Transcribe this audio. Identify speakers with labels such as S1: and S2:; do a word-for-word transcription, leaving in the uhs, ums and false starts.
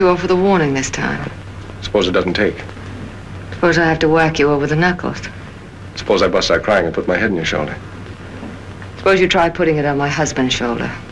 S1: You over the warning this time.
S2: Suppose it doesn't take.
S1: Suppose I have to whack you over the knuckles.
S2: Suppose I bust out crying and put my head on your shoulder.
S1: Suppose you try putting it on my husband's shoulder.